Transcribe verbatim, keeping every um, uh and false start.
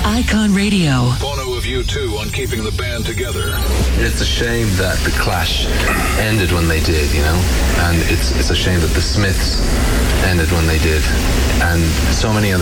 Icon Radio. Bono of U two on keeping the band together. It's a shame that the Clash ended when they did, you know, and it's it's a shame that the Smiths ended when they did, and so many other